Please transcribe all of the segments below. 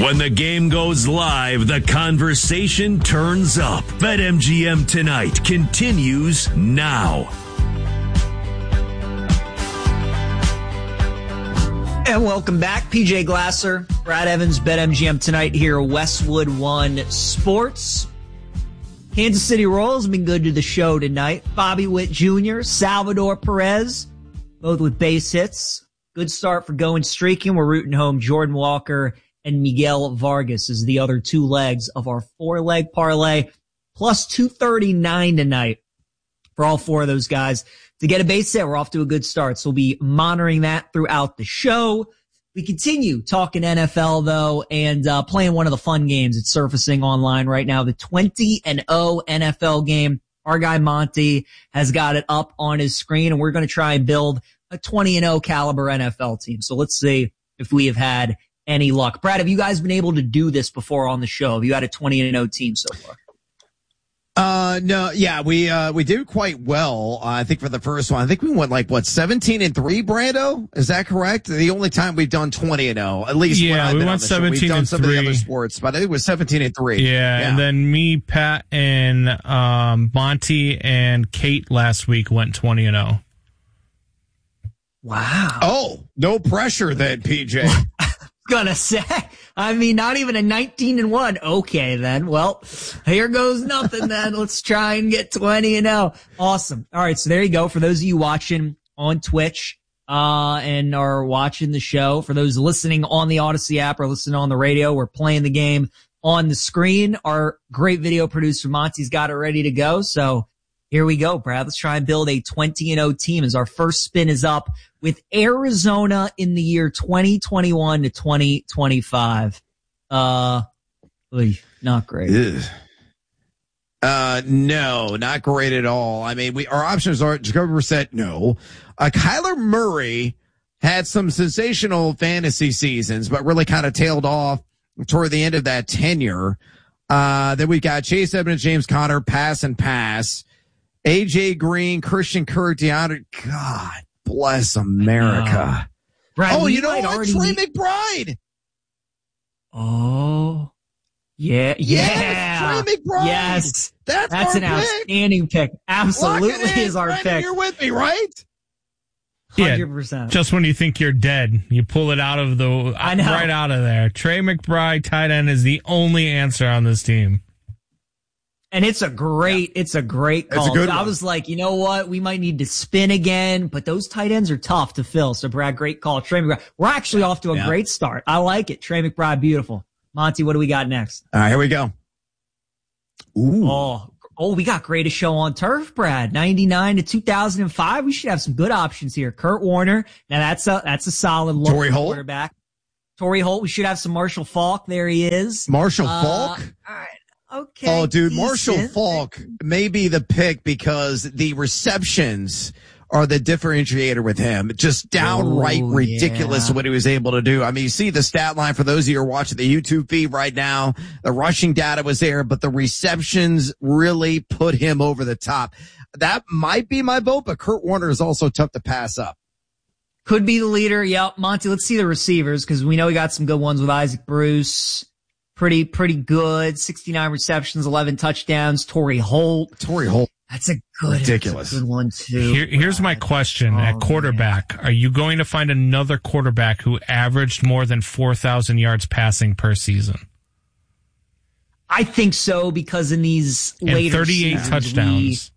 When the game goes live, the conversation turns up. BetMGM Tonight continues now. And welcome back. PJ Glasser, Brad Evans, BetMGM Tonight here, Westwood One Sports. Kansas City Royals have been good to the show tonight. Bobby Witt Jr., Salvador Perez, both with base hits. Good start for going streaking. We're rooting home Jordan Walker and Miguel Vargas is the other two legs of our 4-leg parlay. Plus 239 tonight for all four of those guys to get a base hit. We're off to a good start. So we'll be monitoring that throughout the show. We continue talking NFL though and playing one of the fun games that's surfacing online right now, the 20-0 NFL game. Our guy Monty has got it up on his screen, and we're going to try and build a 20-0 caliber NFL team. So let's see if we have had any luck. Brad, have you guys been able to do this before on the show? Have you had a 20-0 team so far? No, yeah, we did quite well. I think for the first one, I think we went 17-3, Brando? Is that correct? The only time we've done 20-0, at least. Yeah, we went 17-3. We've done some of the other sports, but I think it was 17-3. Yeah, and then me, Pat, and Monty and Kate last week went 20-0. Wow. Oh, no pressure then, PJ. Gonna say, I mean, not even a 19-1. Okay, then. Well, here goes nothing then. Let's try and get 20-0. Awesome. All right. So there you go. For those of you watching on Twitch, and are watching the show, for those listening on the Odyssey app or listening on the radio, we're playing the game on the screen. Our great video producer Monty's got it ready to go. So here we go, Brad. Let's try and build a 20-0 team as our first spin is up with Arizona in the year 2021 to 2025. Not great. No, not great at all. I mean, our options are Jacoby Brissett, no. Kyler Murray had some sensational fantasy seasons, but really kind of tailed off toward the end of that tenure. Then we got Chase Edmonds, James Conner, pass. AJ Green, Christian Kirk, DeAndre. God bless America. Brad, you know what? Trey McBride. Oh, yeah. Yes, Trey McBride. Yes. That's an outstanding pick. Absolutely is our Brandon, pick. You're with me, right? 100%. Yeah, just when you think you're dead, you pull it out of right out of there. Trey McBride, tight end, is the only answer on this team. And it's a great call. It's a good one. I was like, you know what? We might need to spin again, but those tight ends are tough to fill. So Brad, great call. Trey McBride. We're actually off to a great start. I like it. Trey McBride, beautiful. Monty, what do we got next? All right, here we go. Ooh. Oh, we got greatest show on turf, Brad. 99 to 2005. We should have some good options here. Kurt Warner. Now that's a solid look. Torrey Holt. Quarterback. Torrey Holt. We should have some Marshall Faulk. There he is. Marshall Faulk? All right. Okay. Oh, dude, decent. Marshall Faulk may be the pick because the receptions are the differentiator with him. Just downright ridiculous what he was able to do. I mean, you see the stat line for those of you who are watching the YouTube feed right now. The rushing data was there, but the receptions really put him over the top. That might be my vote, but Kurt Warner is also tough to pass up. Could be the leader. Yep. Monty, let's see the receivers because we know we got some good ones with Isaac Bruce. Pretty good. 69 receptions, 11 touchdowns. Torrey Holt. That's a good, ridiculous. That's a good one too. Here's my question at quarterback. Man. Are you going to find another quarterback who averaged more than 4,000 yards passing per season? I think so because in these later 38 seasons, touchdowns.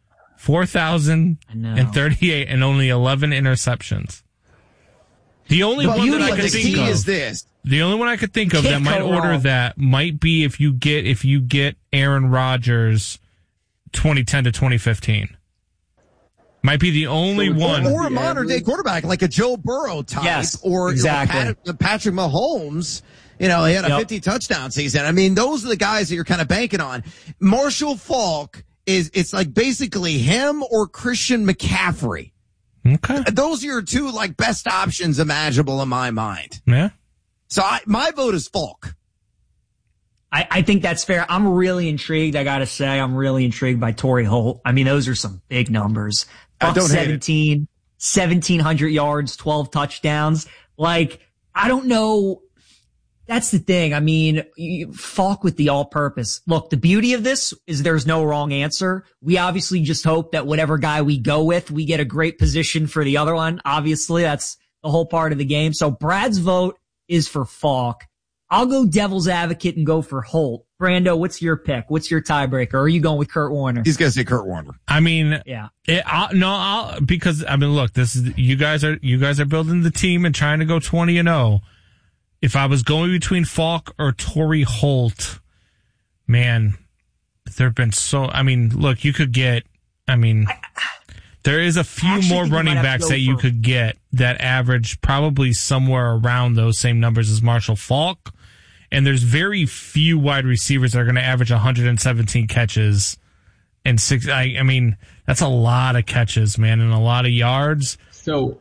4,038 and only 11 interceptions. The only one that I could think of is this. The only one I could think of that might order that might be if you get Aaron Rodgers 2010 to 2015. Might be the only one. Or a modern day quarterback like a Joe Burrow type. Yes, or exactly. Patrick Mahomes. You know, he had a 50 touchdown season. I mean, those are the guys that you're kind of banking on. Marshall Faulk it's like basically him or Christian McCaffrey. Okay. Those are your two like best options imaginable in my mind. Yeah. So my vote is Faulk. I think that's fair. I'm really intrigued. I got to say, I'm really intrigued by Torrey Holt. I mean, those are some big numbers. I don't 1,700 yards, 12 touchdowns. Like, I don't know. That's the thing. I mean, Falk with the all-purpose. Look, the beauty of this is there's no wrong answer. We obviously just hope that whatever guy we go with, we get a great position for the other one. Obviously, that's the whole part of the game. So Brad's vote is for Falk. I'll go devil's advocate and go for Holt. Brando, what's your pick? What's your tiebreaker? Or are you going with Kurt Warner? He's going to say Kurt Warner. I mean, yeah. Because I mean, look, this is you guys are building the team and trying to go 20-0. If I was going between Falk or Torrey Holt, man, there've been look, you could get. I mean, there is a few more running backs that you could get that average probably somewhere around those same numbers as Marshall Falk. And there's very few wide receivers that are going to average 117 catches and 6. I mean, that's a lot of catches, man, and a lot of yards. So,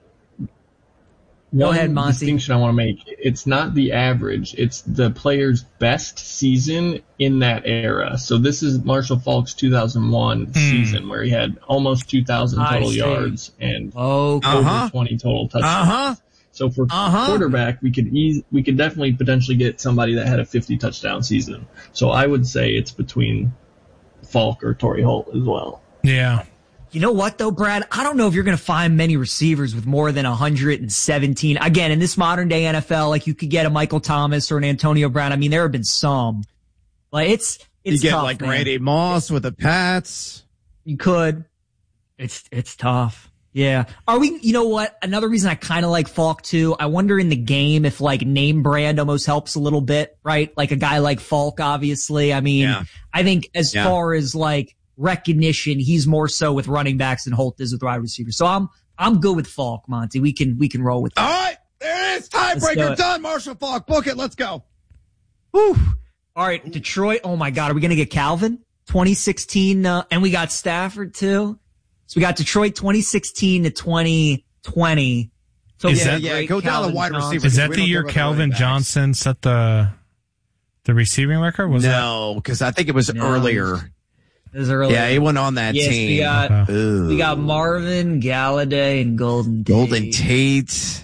go ahead, Monty. Distinction I want to make: it's not the average; it's the player's best season in that era. So this is Marshall Falk's 2001 season, where he had almost 2,000 total yards and over 20 total touchdowns. So for quarterback, we could definitely potentially get somebody that had a 50 touchdown season. So I would say it's between Falk or Torrey Holt as well. Yeah. You know what though, Brad? I don't know if you're going to find many receivers with more than 117. Again, in this modern day NFL, like you could get a Michael Thomas or an Antonio Brown. I mean, there have been some. Like it's you get tough, like man. Randy Moss with the Pats. You could. It's tough. Yeah. You know what? Another reason I kind of like Falk too, I wonder in the game if like name brand almost helps a little bit, right? Like a guy like Falk, obviously. I mean, I think as far as like recognition, he's more so with running backs than Holt is with wide receivers. So I'm good with Falk, Monty. We can roll with that. All right. There it is. Tiebreaker done. Marshall Falk. Book it. Let's go. Whew. All right. Detroit. Oh my God. Are we going to get Calvin? 2016. And we got Stafford too. So we got Detroit 2016 to 2020. So go down the wide receiver. Is that the year Calvin Johnson set the receiving record? No, because I think it was earlier. It was earlier. Yeah, he went on that team. We got Marvin, Galladay, and Golden Tate. Golden Tate.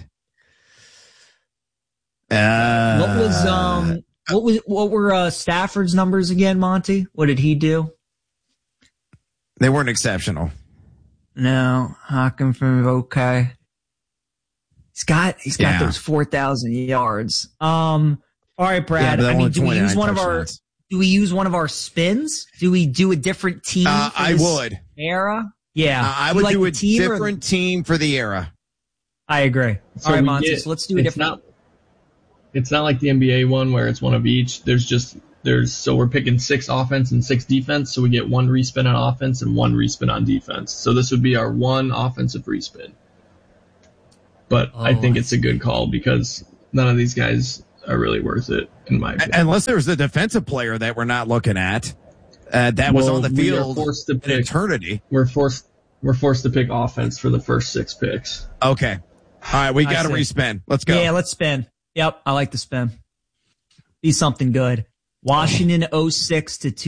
What were Stafford's numbers again, Monty? What did he do? They weren't exceptional. No, Hawkin from okay. He's got those 4,000 yards. All right, Brad. I mean, do we use one of our spins? Do we do a different team? I would. Era? Yeah. I would do a different team for the era. I agree. So all right, Monty, so let's do a different. It's not like the NBA one where it's one of each. So we're picking 6 offense and 6 defense, so we get 1 respin on offense and 1 respin on defense. So this would be our 1 offensive respin. But I think it's a good call because none of these guys are really worth it, in my opinion. Unless there's a defensive player that we're not looking at that was on the field in eternity. We're forced to pick offense for the first 6 picks. Okay. All right, we got to respin. Let's go. Yeah, let's spin. Yep, I like the spin. Be something good. Washington 06 to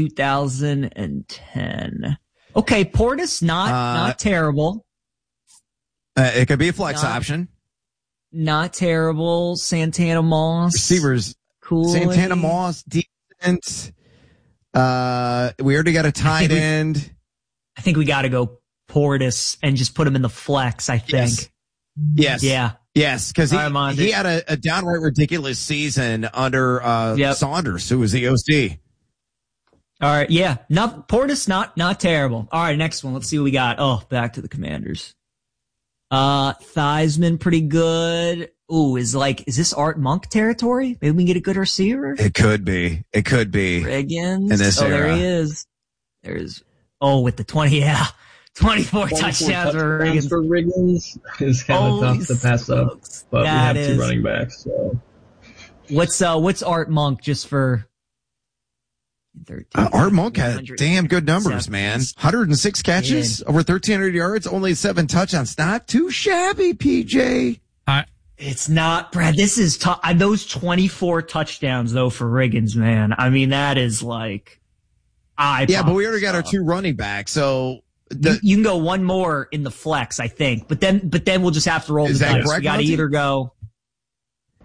2010. Okay, Portis not terrible. It could be a flex option. Not terrible. Santana Moss. Receivers. Cool. Santana Moss, decent. We already got a tight end. I think we got to go Portis and just put him in the flex, I think. Yes. Yeah. Yes, because he had a downright ridiculous season under Saunders, who was the OC. All right, yeah. Portis not terrible. All right, next one. Let's see what we got. Oh, back to the Commanders. Theismann, pretty good. Ooh, is this Art Monk territory? Maybe we can get a good receiver? It could be. Riggins. In this era. There he is. With the 20, 24 touchdowns for Riggins is kind of tough to pass up, but we have 2 running backs. So what's Art Monk just for? 13, Art Monk had damn good numbers, man. 106 catches, over 1,300 yards, only 7 touchdowns. Not too shabby, PJ. It's not, Brad. This is tough. Those 24 touchdowns though for Riggins, man. I mean, that is like, but we already got our 2 running backs, so. You can go 1 more in the flex, I think, but then we'll just have to roll the dice. We got to either go.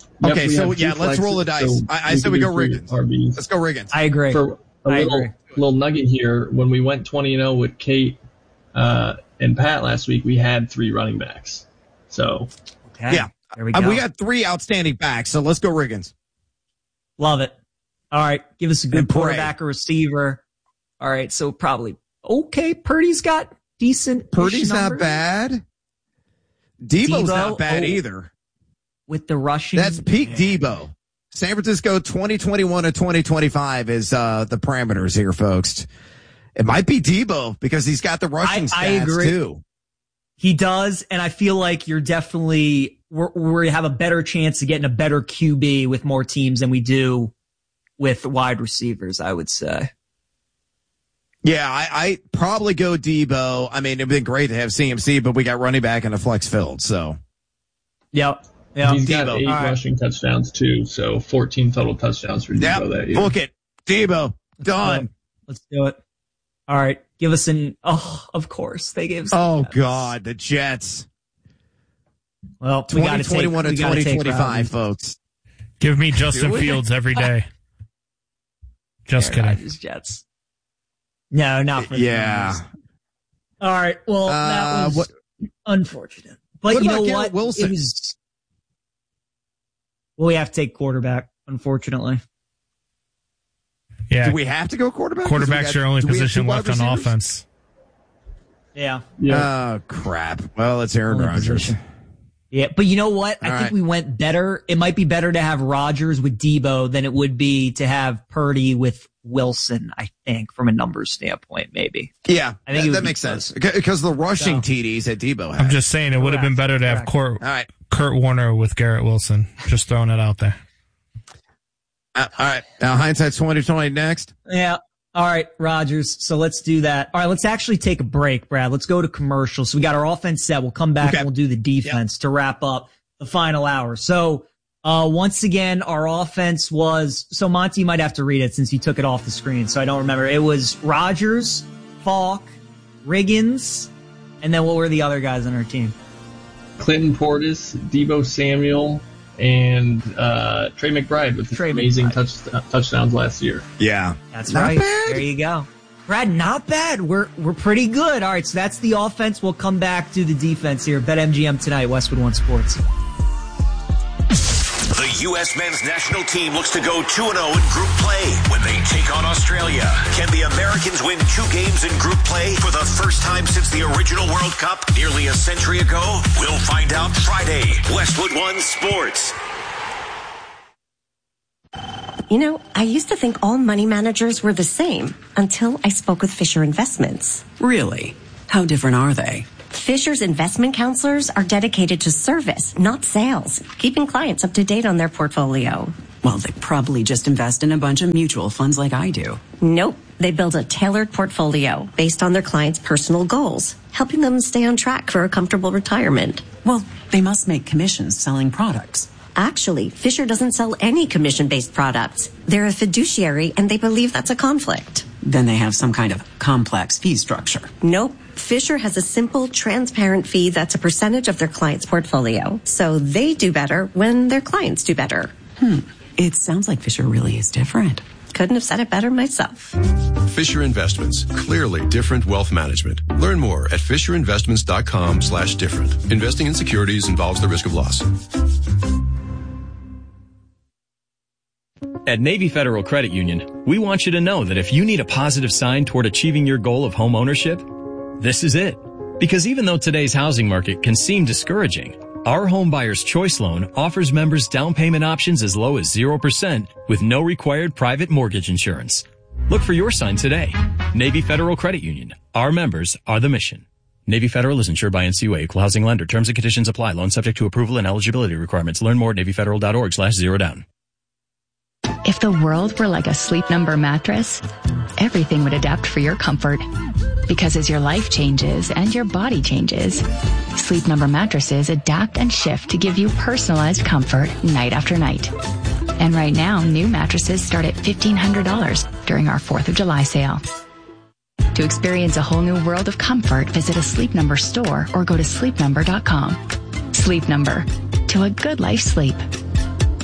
Okay, so let's roll the dice. So I said we go Riggins. RBs. Let's go Riggins. I agree. For a little nugget here, when we went 20-0 with Kate and Pat last week, we had 3 running backs. So Okay. Yeah. There we go. We got 3 outstanding backs, so let's go Riggins. Love it. All right. Give us a good And pray. quarterback or receiver. All right. So probably, okay. Purdy's got decent. Purdy's not bad. Debo's not bad either. With the rushing. That's peak Debo. San Francisco 2021 to 2025 is the parameters here, folks. It might be Debo because he's got the rushing stats I agree. too. He does, and I feel like you're definitely we have a better chance of getting a better QB with more teams than we do with wide receivers, I would say. Yeah, I probably go Debo. I mean, it'd been great to have CMC, but we got running back in a flex field, so. Yep. He's got Debo. 8 All right. rushing touchdowns too, so 14 total touchdowns for Debo that year. Book it. Debo. Done. Let's do it. All right. Give us of course. They gave us Oh, God, the Jets. Well, we got to take 2021 to we gotta take 2025, Rodgers. folks. Give me Justin Do it. Fields every day. Just Aaron kidding. Rodgers, Jets. No, not for the Yeah. Rodgers. All right. Well, that was unfortunate. But what you about know Garrett what? Wilson? It was, well, we have to take quarterback, unfortunately. Yeah. Do we have to go quarterback? Quarterback's your only Do we have position 2 wide left on receivers? offense. Yeah. Oh, crap. Well, it's Aaron Only Rodgers. position. Yeah, but you know what? I All think right. we went better. It might be better to have Rodgers with Debo than it would be to have Purdy with Wilson, I think, from a numbers standpoint, maybe. Yeah, I think it would that be makes sense. closer. Because the rushing So. TDs that Debo had. I'm just saying it would have been better to have Correct. All right. Kurt Warner with Garrett Wilson. Just throwing it out there. All right. Now, hindsight's 2020 next. Yeah. All right, Rodgers. So let's do that. All right, let's actually take a break, Brad. Let's go to commercial. So we got our offense set. We'll come back and we'll do the defense to wrap up the final hour. So, once again, our offense was, so Monty, you might have to read it since you took it off the screen. So I don't remember. It was Rodgers, Falk, Riggins, and then what were the other guys on our team? Clinton Portis, Debo Samuel, and Trey McBride with Trey amazing McBride. touchdowns last year. Yeah. That's Not right. bad. There you go. Brad, not bad. We're pretty good. All right, so that's the offense. We'll come back to the defense here. BetMGM tonight, Westwood One Sports. The U.S. men's national team looks to go 2-0 in group play when they take on Australia. Can the Americans win 2 games in group play for the first time since the original World Cup nearly a century ago? We'll find out Friday. Westwood One Sports. You know, I used to think all money managers were the same until I spoke with Fisher Investments. Really? How different are they? Fisher's investment counselors are dedicated to service, not sales, keeping clients up to date on their portfolio. Well, they probably just invest in a bunch of mutual funds like I do. Nope. They build a tailored portfolio based on their clients' personal goals, helping them stay on track for a comfortable retirement. Well, they must make commissions selling products. Actually, Fisher doesn't sell any commission-based products. They're a fiduciary, and they believe that's a conflict. Then they have some kind of complex fee structure. Nope. Fisher has a simple, transparent fee that's a percentage of their client's portfolio. So they do better when their clients do better. It sounds like Fisher really is different. Couldn't have said it better myself. Fisher Investments. Clearly different wealth management. Learn more at fisherinvestments.com/different. Investing in securities involves the risk of loss. At Navy Federal Credit Union, we want you to know that if you need a positive sign toward achieving your goal of home ownership, this is it. Because even though today's housing market can seem discouraging, our Home Buyer's Choice Loan offers members down payment options as low as 0% with no required private mortgage insurance. Look for your sign today. Navy Federal Credit Union. Our members are the mission. Navy Federal is insured by NCUA, Equal Housing Lender. Terms and conditions apply. Loan subject to approval and eligibility requirements. Learn more at NavyFederal.org/zerodown. If the world were like a Sleep Number mattress, everything would adapt for your comfort. Because as your life changes and your body changes, Sleep Number mattresses adapt and shift to give you personalized comfort night after night. And right now, new mattresses start at $1,500 during our 4th of July sale. To experience a whole new world of comfort, visit a Sleep Number store or go to sleepnumber.com. Sleep Number. To a good life sleep.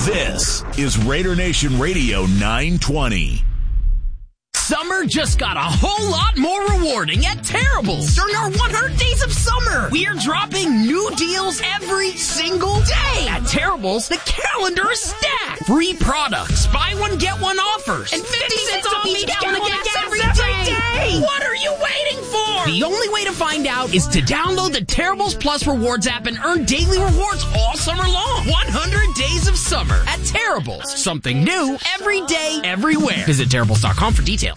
This is Raider Nation Radio 920. Summer just got a whole lot more rewarding at Terrible's. During our 100 Days of Summer, we are dropping new deals every single day. At Terrible's, the calendar is stacked. Free products, buy one, get one offers, and 50 cents off each gallon of gas every day. What are you waiting for? The only way to find out is to download the Terrible's Plus Rewards app and earn daily rewards all summer long. 100 Days of Summer at Terrible's. Something new every day, everywhere. Visit Terrible's.com for details.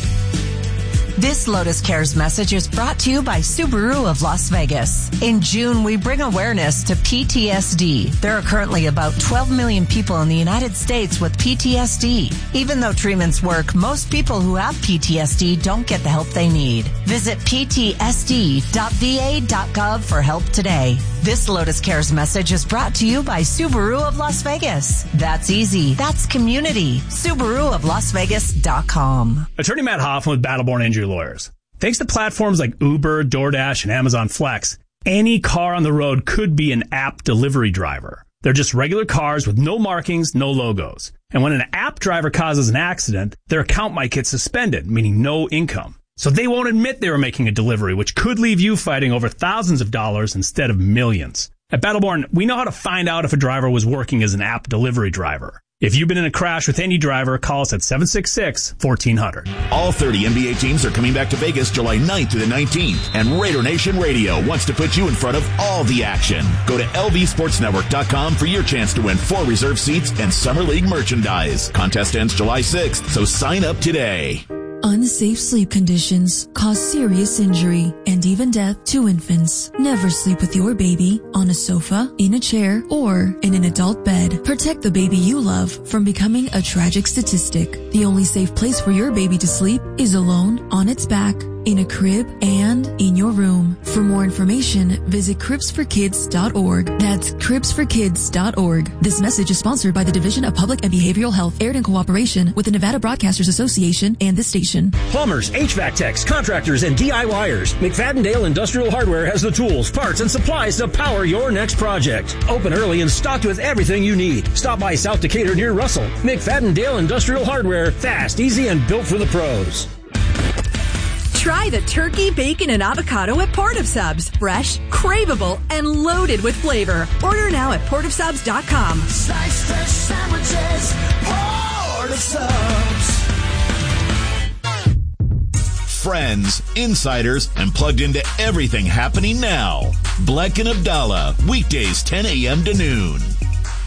This Lotus Cares message is brought to you by Subaru of Las Vegas. In June, we bring awareness to PTSD. There are currently about 12 million people in the United States with PTSD. Even though treatments work, most people who have PTSD don't get the help they need. Visit ptsd.va.gov for help today. This Lotus Cares message is brought to you by Subaru of Las Vegas. That's easy. That's community. SubaruofLasVegas.com. Attorney Matt Hoffman with Battleborn Injury Lawyers. Thanks to platforms like Uber, DoorDash, and Amazon Flex, any car on the road could be an app delivery driver. They're just regular cars with no markings, no logos. And when an app driver causes an accident, their account might get suspended, meaning no income. So they won't admit they were making a delivery, which could leave you fighting over thousands of dollars instead of millions. At Battleborn, we know how to find out if a driver was working as an app delivery driver. If you've been in a crash with any driver, call us at 766-1400. All 30 NBA teams are coming back to Vegas July 9th to the 19th, and Raider Nation Radio wants to put you in front of all the action. Go to lvsportsnetwork.com for your chance to win 4 reserve seats and Summer League merchandise. Contest ends July 6th, so sign up today. Unsafe sleep conditions cause serious injury and even death to infants. Never sleep with your baby on a sofa, in a chair, or in an adult bed. Protect the baby you love from becoming a tragic statistic. The only safe place for your baby to sleep is alone, on its back, in a crib, and in your room. For more information, visit cribsforkids.org. That's cribsforkids.org. This message is sponsored by the Division of Public and Behavioral Health, aired in cooperation with the Nevada Broadcasters Association and this station. Plumbers, HVAC techs, contractors, and DIYers. McFadden-Dale Industrial Hardware has the tools, parts, and supplies to power your next project. Open early and stocked with everything you need. Stop by South Decatur near Russell. McFadden-Dale Industrial Hardware. Fast, easy, and built for the pros. Try the turkey, bacon, and avocado at Port of Subs. Fresh, craveable, and loaded with flavor. Order now at portofsubs.com. Sliced fresh sandwiches, Port of Subs. Friends, insiders, and plugged into everything happening now. Bleck and Abdallah, weekdays 10 a.m. to noon.